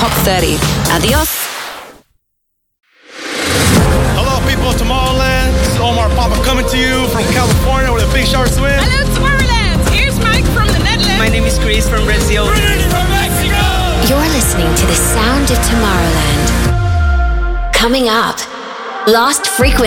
Top 30. Adios. Hello, people of Tomorrowland. This is Omar Papa coming to you from California with a big shower swim. Hello, Tomorrowland. Here's Mike from the Netherlands. My name is Chris from Brazil. From Mexico. You're listening to the sound of Tomorrowland. Coming up, Lost Frequency.